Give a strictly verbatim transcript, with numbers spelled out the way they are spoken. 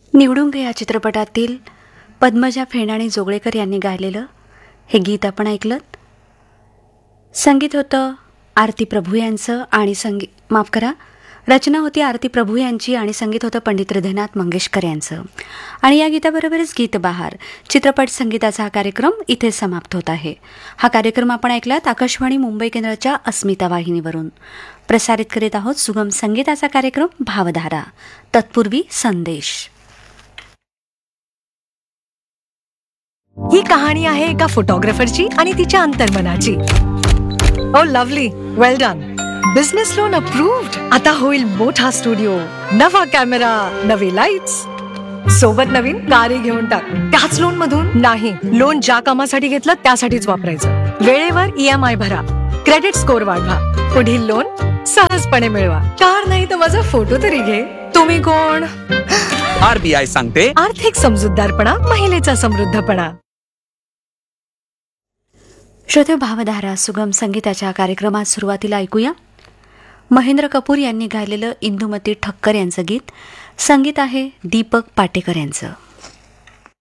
निवडुंग या चित्रपटातील पद्मजा फेणाणी जोगळेकर यांनी गायलेलं हे गीत आपण ऐकलं. संगीत होतं आरती प्रभू यांचं आणि संगीत माफ करा रचना होती आरती प्रभू यांची आणि संगीत होतं पंडित हृदयनाथ मंगेशकर यांचं. आणि या गीताबरोबरच गीत बहार चित्रपट संगीताचा हा कार्यक्रम इथे समाप्त होत आहे. हा कार्यक्रम आपण ऐकलात आकाशवाणी मुंबई केंद्राच्या अस्मिता वाहिनीवरून. प्रसारित करीत आहोत सुगम संगीताचा कार्यक्रम भावधारा. तत्पूर्वी संदेश. ही कहाणी आहे एका फोटोग्राफरची आणि तिच्या अंतर्मनाची. ओ लवली, वेल डन. Business loan approved. आता होईल मोठा स्टुडिओ, नवा कॅमेरा, नवे लाईट्स, सोबत नवीन कारी घेऊन टाक. त्याच लोन मधून नाही, लोन ज्या कामासाठी घेतलं त्यासाठीच वापरायचं. वेळेवर ईएमआय भरा, क्रेडिट स्कोअर वाढवा, पुढील लोन सहजपणे मिळवा. कार नाही तर माझा फोटो तरी घे. तुम्ही कोण? आरबीआय सांगते आर्थिक समजूतदारपणा महिलेचा समृद्धपणा. श्रोते, भावधारा सुगम संगीताच्या कार्यक्रमात सुरुवातीला ऐकूया महेंद्र कपूर यांनी गायलेलं इंदुमती ठक्कर यांचं गीत. संगीत आहे दीपक पाटेकर यांचं.